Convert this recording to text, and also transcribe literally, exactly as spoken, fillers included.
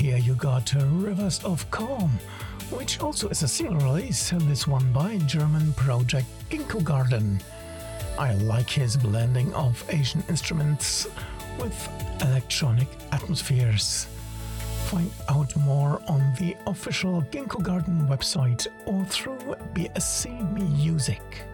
here you got Rivers of Calm, which also is a single release, this one by German project Ginkgo Garden. I like his blending of Asian instruments with electronic atmospheres. Find out more on the official Ginkgo Garden website or through B S C Music.